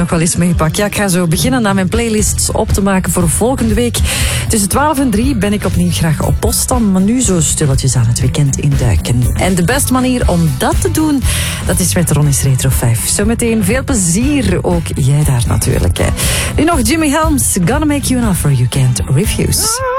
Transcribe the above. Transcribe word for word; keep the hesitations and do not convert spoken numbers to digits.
nog wel eens meepakt. Ja, ik ga zo beginnen aan mijn playlists op te maken voor volgende week. Tussen twaalf en drie ben ik opnieuw graag op post, maar nu zo stilletjes aan het weekend induiken. En de beste manier om dat te doen, dat is met Ronnie's Retro vijf. Zometeen veel plezier, ook jij daar natuurlijk. Hè. Nu nog Jimmy Helms, Gonna Make You an Offer You Can't Refuse.